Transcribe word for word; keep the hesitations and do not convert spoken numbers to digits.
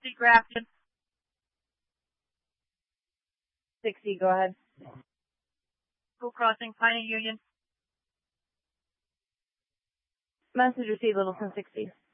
sixty Grafton. sixty, go ahead. School Crossing, Pine and Union. Message received, Littleton sixty.